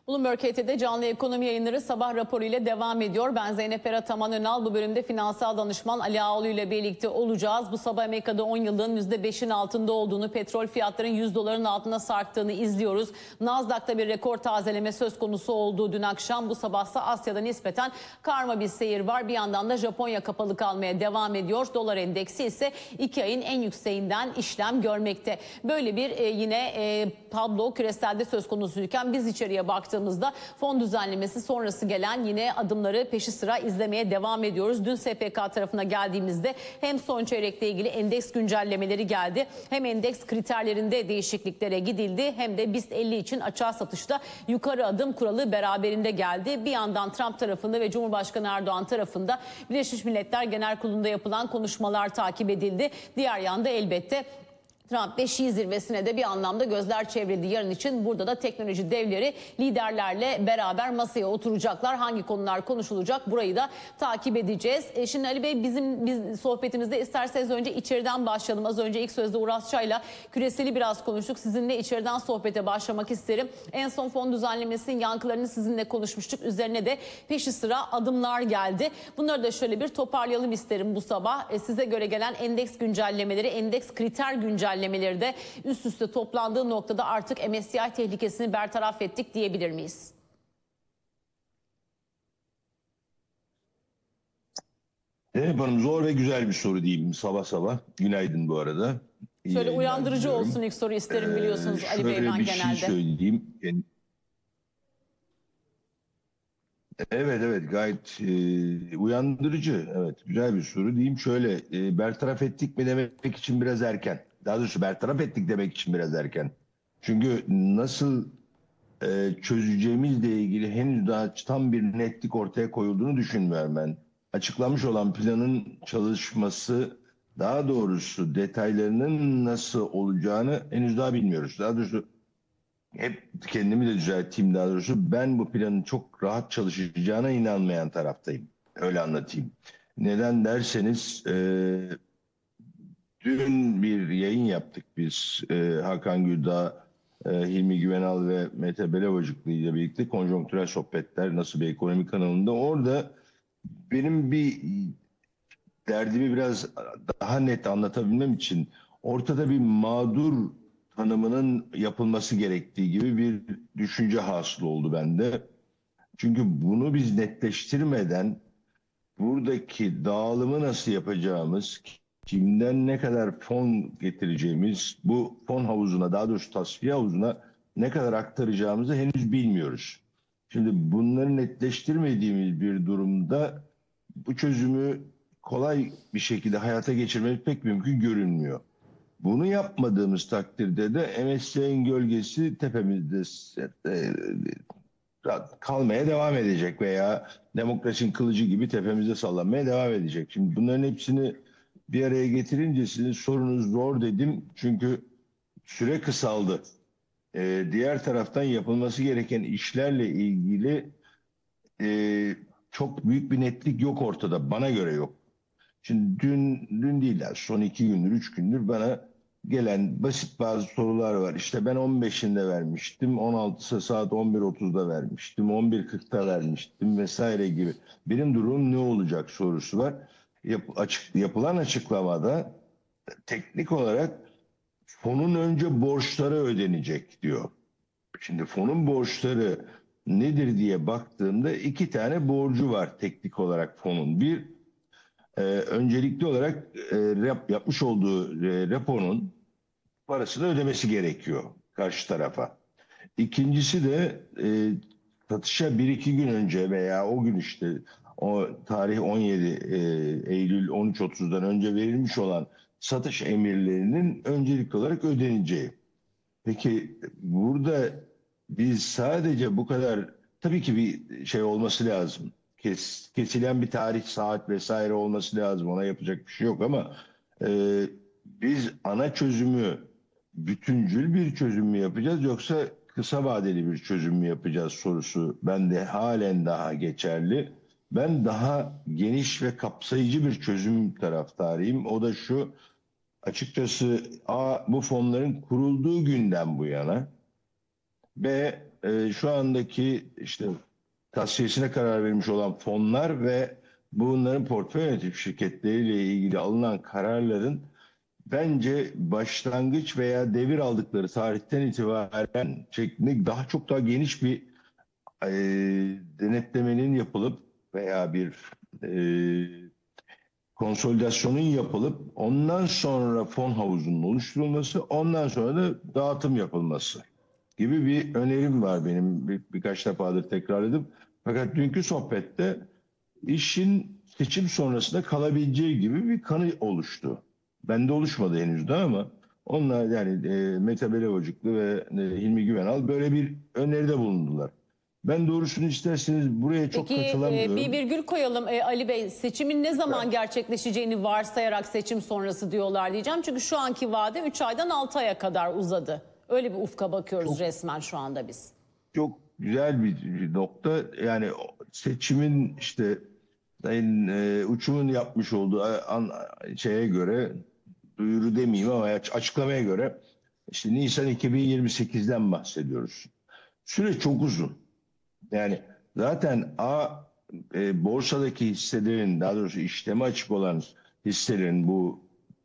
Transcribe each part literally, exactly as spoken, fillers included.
Bloomberg H T'de canlı ekonomi yayınları sabah raporu ile devam ediyor. Ben Zeynep Berat Aman Önal, bu bölümde finansal danışman Ali Ağaoğlu ile birlikte olacağız. Bu sabah Amerika'da on yıllığın yüzde beşin altında olduğunu, petrol fiyatlarının yüz doların altına sarktığını izliyoruz. Nasdaq'ta bir rekor tazeleme söz konusu olduğu dün akşam. Bu sabahsa Asya'da nispeten karma bir seyir var. Bir yandan da Japonya kapalı kalmaya devam ediyor. Dolar endeksi ise iki ayın en yükseğinden işlem görmekte. Böyle bir e, yine e, tablo küreselde söz konusuyken biz içeriye baktık. Baktığımızda fon düzenlemesi sonrası gelen yine adımları peşi sıra izlemeye devam ediyoruz. Dün S P K tarafına geldiğimizde hem son çeyrekle ilgili endeks güncellemeleri geldi, hem endeks kriterlerinde değişikliklere gidildi, hem de BIST elli için açığa satışta yukarı adım kuralı beraberinde geldi. Bir yandan Trump tarafında ve Cumhurbaşkanı Erdoğan tarafında Birleşmiş Milletler Genel Kurulu'nda yapılan konuşmalar takip edildi. Diğer yanda elbette Trump ve Xi zirvesine de bir anlamda gözler çevrildi. Yarın için burada da teknoloji devleri liderlerle beraber masaya oturacaklar. Hangi konular konuşulacak, burayı da takip edeceğiz. E şimdi Ali Bey, bizim biz sohbetimizde isterseniz önce içeriden başlayalım. Az önce ilk sözde Uras Çay'la küreseli biraz konuştuk. Sizinle içeriden sohbete başlamak isterim. En son fon düzenlemesinin yankılarını sizinle konuşmuştuk. Üzerine de peşi sıra adımlar geldi. Bunları da şöyle bir toparlayalım isterim bu sabah. E size göre gelen endeks güncellemeleri, endeks kriter güncellemeleri de üst üste toplandığı noktada artık M S C I tehlikesini bertaraf ettik diyebilir miyiz? Evet hanım, zor ve güzel bir soru diyeyim sabah sabah. Günaydın bu arada. İyi Şöyle uyandırıcı diliyorum. olsun ilk soru isterim, biliyorsunuz ee, Ali Bey, ben bir genelde. şey söyleyeyim. Evet evet gayet e, uyandırıcı. Evet, güzel bir soru diyeyim. Şöyle e, bertaraf ettik mi demek için biraz erken. Daha doğrusu bertaraf ettik demek için biraz erken. Çünkü nasıl e, çözeceğimizle ilgili henüz daha tam bir netlik ortaya koyulduğunu düşünmüyorum ben. Açıklanmış olan planın çalışması, daha doğrusu detaylarının nasıl olacağını henüz daha bilmiyoruz. Daha doğrusu hep kendimi de düzelteyim, daha doğrusu ben bu planın çok rahat çalışacağına inanmayan taraftayım. Öyle anlatayım. Neden derseniz e, dün bir yayın yaptık biz, e, Hakan Güldağ, e, Hilmi Güvenal ve Mete Belavacıklı ile birlikte konjonktürel sohbetler nasıl bir ekonomi kanalında. Orada benim bir derdimi biraz daha net anlatabilmem için ortada bir mağdur tanımının yapılması gerektiği gibi bir düşünce hasıl oldu bende. Çünkü bunu biz netleştirmeden buradaki dağılımı nasıl yapacağımız, kimden ne kadar fon getireceğimiz, bu fon havuzuna, daha doğrusu tasfiye havuzuna ne kadar aktaracağımızı henüz bilmiyoruz. Şimdi bunları netleştirmediğimiz bir durumda bu çözümü kolay bir şekilde hayata geçirmemiz pek mümkün görünmüyor. Bunu yapmadığımız takdirde de M S C I'nin gölgesi tepemizde e, kalmaya devam edecek veya demokrasinin kılıcı gibi tepemizde sallanmaya devam edecek. Şimdi bunların hepsini bir araya getirince sizin sorunuz zor dedim. Çünkü süre kısaldı. Ee, diğer taraftan yapılması gereken işlerle ilgili e, çok büyük bir netlik yok ortada. Bana göre yok. Şimdi dün, dün değil, yani son iki gündür, üç gündür bana gelen basit bazı sorular var. İşte ben on beşinde vermiştim, on altısı saat on bir otuzda vermiştim, on bir kırkta vermiştim vesaire gibi. Benim durumum ne olacak sorusu var. Yap, açık, yapılan açıklamada teknik olarak fonun önce borçları ödenecek diyor. Şimdi fonun borçları nedir diye baktığımda iki tane borcu var teknik olarak fonun. Bir, e, öncelikli olarak e, rap, yapmış olduğu e, reponun parasını ödemesi gerekiyor karşı tarafa. İkincisi de e, satışa bir iki gün önce veya o gün, işte o tarih on yedi e, Eylül on üç otuzdan önce verilmiş olan satış emirlerinin öncelikli olarak ödeneceği. Peki burada biz sadece bu kadar, tabii ki bir şey olması lazım. Kes, kesilen bir tarih, saat vesaire olması lazım. Ona yapacak bir şey yok ama e, biz ana çözümü bütüncül bir çözüm mü yapacağız, yoksa kısa vadeli bir çözüm mü yapacağız sorusu bende halen daha geçerli. Ben daha geniş ve kapsayıcı bir çözüm taraftarıyım. O da şu: açıkçası a, bu fonların kurulduğu günden bu yana ve e, şu andaki işte tasfiyesine karar vermiş olan fonlar ve bunların portföy yönetim şirketleriyle ilgili alınan kararların bence başlangıç veya devir aldıkları tarihten itibaren şeklinde daha çok daha geniş bir e, denetlemenin yapılıp veya bir e, konsolidasyonun yapılıp ondan sonra fon havuzunun oluşturulması, ondan sonra da dağıtım yapılması gibi bir önerim var benim bir, birkaç defadır tekrar edip. Fakat dünkü sohbette işin seçim sonrasında kalabileceği gibi bir kanı oluştu. Bende oluşmadı henüz daha ama onlar yani e, Mete Belevacıklı ve e, Hilmi Güvenal böyle bir öneride bulundular. Ben doğrusunu isterseniz buraya çok Peki e, bir katılamıyorum. virgül koyalım e, Ali Bey. Seçimin ne zaman gerçekleşeceğini varsayarak seçim sonrası diyorlar diyeceğim. Çünkü şu anki vade üç aydan altı aya kadar uzadı. Öyle bir ufka bakıyoruz Çok resmen şu anda biz. çok güzel bir nokta. Yani seçimin işte Sayın e, Uçum'un yapmış olduğu an, şeye göre duyuru demeyeyim ama açıklamaya göre işte Nisan iki bin yirmi sekizden bahsediyoruz. Süre çok uzun. Yani zaten A e, borsadaki hisselerin daha doğrusu işleme açık olan hisselerin bu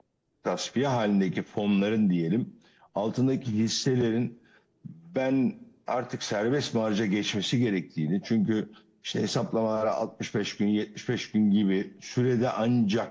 tasfiye halindeki fonların diyelim altındaki hisselerin ben artık serbest marja geçmesi gerektiğini çünkü işte hesaplamalara altmış beş gün yetmiş beş gün gibi sürede ancak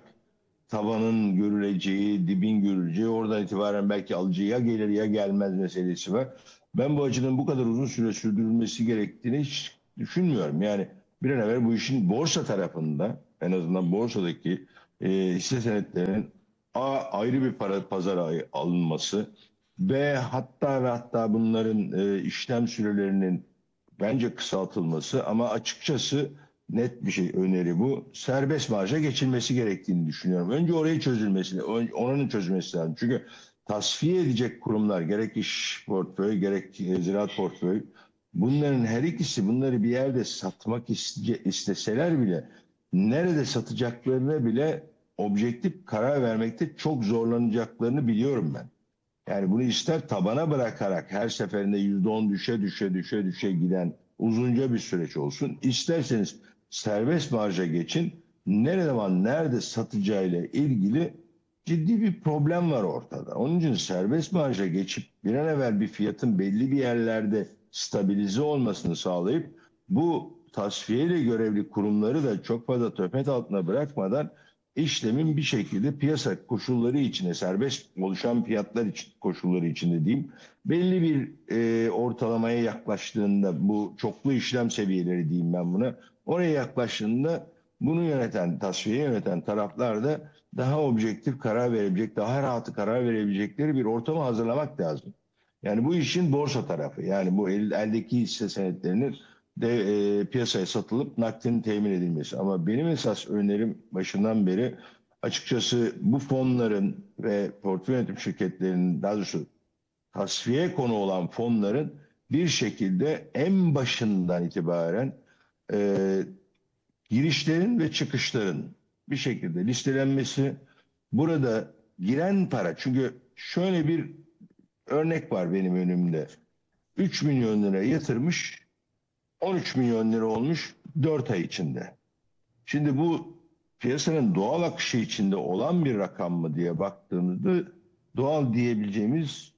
tabanın görüleceği, dibin görüleceği oradan itibaren belki alıcı ya gelir ya gelmez meselesi var. Ben bu acının bu kadar uzun süre sürdürülmesi gerektiğini hiç düşünmüyorum. Yani bir an evvel bu işin borsa tarafında en azından borsadaki e, hisse senetlerinin A, ayrı bir para pazara alınması ve hatta ve hatta bunların e, işlem sürelerinin bence kısaltılması ama açıkçası net bir şey öneri bu. Serbest marja geçilmesi gerektiğini düşünüyorum. Önce orayı çözülmesini, oranın çözülmesi lazım. Çünkü tasfiye edecek kurumlar gerek iş portföy gerek e, ziraat portföy bunların her ikisi bunları bir yerde satmak iste, isteseler bile nerede satacaklarına bile objektif karar vermekte çok zorlanacaklarını biliyorum ben. Yani bunu ister tabana bırakarak her seferinde yüzde on düşe düşe düşe düşe giden uzunca bir süreç olsun. İsterseniz serbest marja geçin. Ne zaman nerede satacağıyla ilgili ciddi bir problem var ortada. Onun için serbest marja geçip bir an evvel bir fiyatın belli bir yerlerde stabilize olmasını sağlayıp bu tasfiyeyle görevli kurumları da çok fazla töhmet altına bırakmadan işlemin bir şekilde piyasa koşulları içine serbest oluşan fiyatlar için, koşulları içinde diyeyim belli bir e, ortalamaya yaklaştığında bu çoklu işlem seviyeleri diyeyim ben buna oraya yaklaştığında bunu yöneten tasfiye yöneten taraflar da daha objektif karar verebilecek daha rahat karar verebilecekleri bir ortamı hazırlamak lazım. Yani bu işin borsa tarafı yani bu el, eldeki hisse senetlerinin de e, piyasaya satılıp nakdin temin edilmesi. Ama benim esas önerim başından beri açıkçası bu fonların ve portföy yönetim şirketlerinin daha doğrusu tasfiye konu olan fonların bir şekilde en başından itibaren e, girişlerin ve çıkışların bir şekilde listelenmesi burada giren para çünkü şöyle bir örnek var benim önümde. üç milyon lira yatırmış on üç milyon lira olmuş dört ay içinde. Şimdi bu piyasanın doğal akışı içinde olan bir rakam mı diye baktığımızda doğal diyebileceğimiz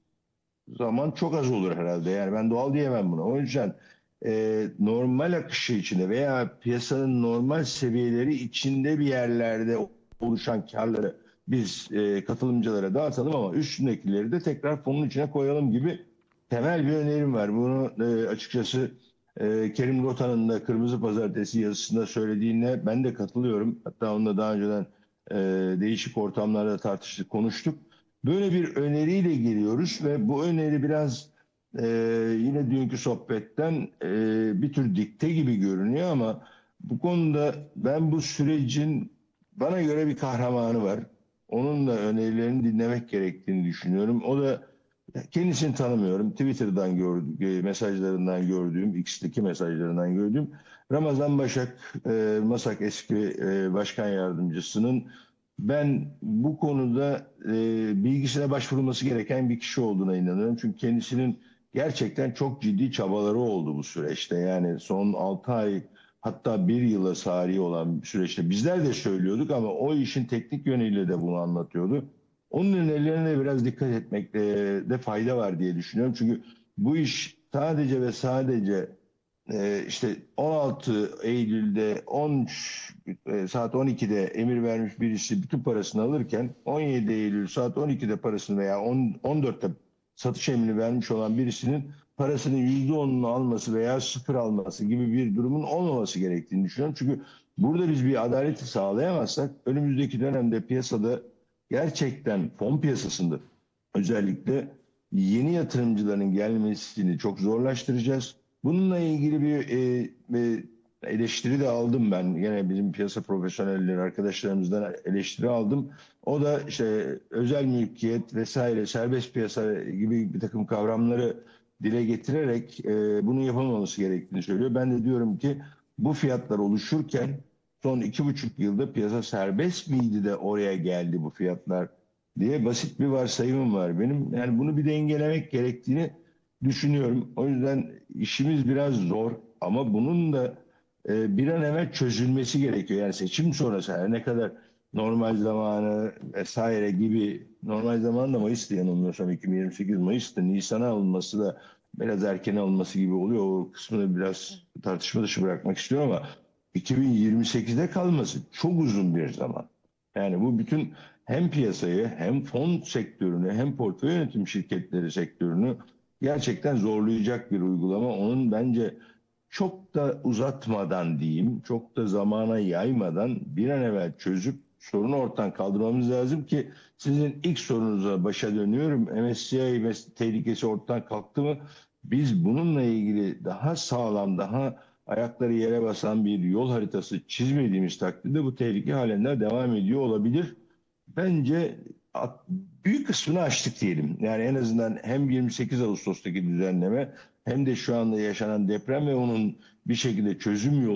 zaman çok az olur herhalde. Yani ben doğal diyemem buna. O yüzden e, normal akışı içinde veya piyasanın normal seviyeleri içinde bir yerlerde oluşan karları biz e, katılımcılara dağıtalım ama üstündekileri de tekrar fonun içine koyalım gibi temel bir önerim var. Bunu e, açıkçası e, Kerim Rota'nın da Kırmızı Pazartesi yazısında söylediğine ben de katılıyorum. Hatta onunla daha önceden e, değişik ortamlarda tartıştık, konuştuk. Böyle bir öneriyle geliyoruz ve bu öneri biraz e, yine dünkü sohbetten e, bir tür dikte gibi görünüyor ama bu konuda ben bu sürecin bana göre bir kahramanı var. Onun da önerilerini dinlemek gerektiğini düşünüyorum. O da kendisini tanımıyorum. Twitter'dan gördüğüm, mesajlarından gördüğüm, X'teki mesajlarından gördüğüm Ramazan Başak, e, MASAK eski e, başkan yardımcısının ben bu konuda e, bilgisine başvurulması gereken bir kişi olduğuna inanıyorum. Çünkü kendisinin gerçekten çok ciddi çabaları oldu bu süreçte. Yani son altı ay hatta bir yıla sari olan bir süreçte bizler de söylüyorduk ama o işin teknik yönüyle de bunu anlatıyordu. Onun önerilerine biraz dikkat etmekte de fayda var diye düşünüyorum. Çünkü bu iş sadece ve sadece e, işte on altı Eylül'de on üç e, saat on ikide emir vermiş birisi bütün parasını alırken on yedi Eylül saat on ikide parasını veya on, on dörtte satış emrini vermiş olan birisinin parasının yüzde onunu alması veya sıfır alması gibi bir durumun olmaması gerektiğini düşünüyorum. Çünkü burada biz bir adaleti sağlayamazsak önümüzdeki dönemde piyasada gerçekten fon piyasasında özellikle yeni yatırımcıların gelmesini çok zorlaştıracağız. Bununla ilgili bir, e, bir eleştiri de aldım ben. Yine bizim piyasa profesyonelleri arkadaşlarımızdan eleştiri aldım. O da işte özel mülkiyet vesaire serbest piyasa gibi bir takım kavramları dile getirerek e, bunun yapılmaması gerektiğini söylüyor. Ben de diyorum ki bu fiyatlar oluşurken son iki buçuk yılda piyasa serbest miydi de oraya geldi bu fiyatlar diye basit bir varsayımım var benim. Yani bunu bir dengelemek gerektiğini düşünüyorum. O yüzden işimiz biraz zor ama bunun da e, bir an evvel çözülmesi gerekiyor. Yani seçim sonrası her ne kadar normal zamanı vesaire gibi normal zaman da Mayıs'tı yanılmıyorsam iki bin yirmi sekiz Mayıs'tı. Nisan'a alınması da biraz erken alınması gibi oluyor. O kısmını biraz tartışma dışı bırakmak istiyorum ama iki bin yirmi sekizde kalması çok uzun bir zaman. Yani bu bütün hem piyasayı hem fon sektörünü hem portföy yönetim şirketleri sektörünü gerçekten zorlayacak bir uygulama. Onun bence çok da uzatmadan diyeyim, çok da zamana yaymadan bir an evvel çözüp sorunu ortadan kaldırmamız lazım ki sizin ilk sorunuza başa dönüyorum. M S C I tehlikesi ortadan kalktı mı? Biz bununla ilgili daha sağlam, daha ayakları yere basan bir yol haritası çizmediğimiz takdirde bu tehlike halen devam ediyor olabilir. Bence büyük kısmını aştık diyelim. Yani en azından hem yirmi sekiz Ağustos'taki düzenleme hem de şu anda yaşanan deprem ve onun bir şekilde çözüm yolu